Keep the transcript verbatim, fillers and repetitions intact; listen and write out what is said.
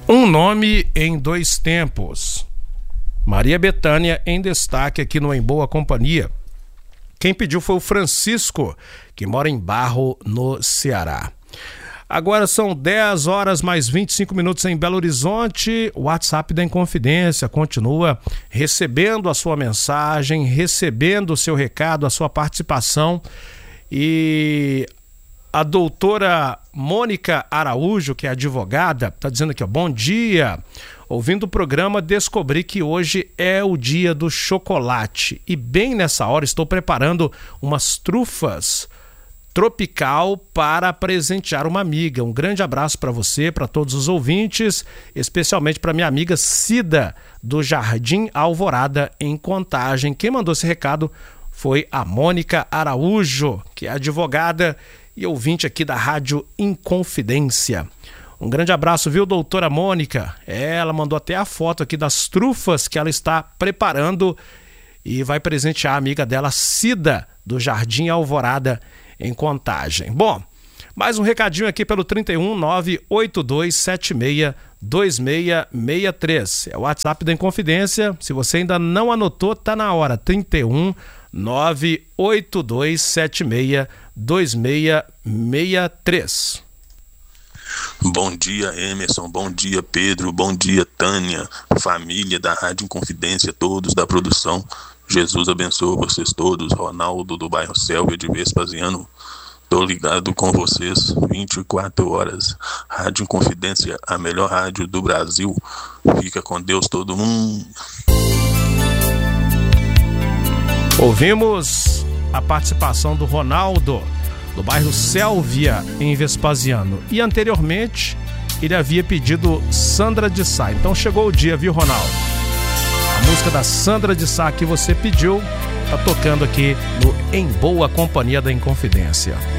Um nome em dois tempos. Maria Bethânia em destaque aqui no Em Boa Companhia. Quem pediu foi o Francisco, que mora em Barro, no Ceará. Agora são dez horas mais vinte e cinco minutos em Belo Horizonte. O WhatsApp da Inconfidência continua recebendo a sua mensagem, recebendo o seu recado, a sua participação. E a doutora Mônica Araújo, que é advogada, está dizendo aqui, ó, bom dia. Ouvindo o programa, descobri que hoje é o dia do chocolate. E bem nessa hora estou preparando umas trufas tropical para presentear uma amiga. Um grande abraço para você, para todos os ouvintes, especialmente para minha amiga Cida, do Jardim Alvorada, em Contagem. Quem mandou esse recado foi a Mônica Araújo, que é advogada e ouvinte aqui da Rádio Inconfidência. Um grande abraço, viu, doutora Mônica? Ela mandou até a foto aqui das trufas que ela está preparando e vai presentear a amiga dela, Cida, do Jardim Alvorada, em Contagem. Bom, mais um recadinho aqui pelo trinta e um, nove oito dois sete seis dois seis seis três. É o WhatsApp da Inconfidência. Se você ainda não anotou, tá na hora. trinta e um, nove oito dois sete seis dois seis seis três. Bom dia, Emerson, bom dia, Pedro, bom dia, Tânia, família da Rádio Inconfidência, todos da produção. Jesus abençoe vocês todos. Ronaldo, do bairro Sélvia de Vespasiano. Tô ligado com vocês vinte e quatro horas. Rádio Inconfidência, a melhor rádio do Brasil. Fica com Deus todo mundo. Ouvimos a participação do Ronaldo, do bairro Sélvia, em Vespasiano. E anteriormente, ele havia pedido Sandra de Sá. Então chegou o dia, viu, Ronaldo? A música da Sandra de Sá que você pediu, tá tocando aqui no Em Boa Companhia da Inconfidência.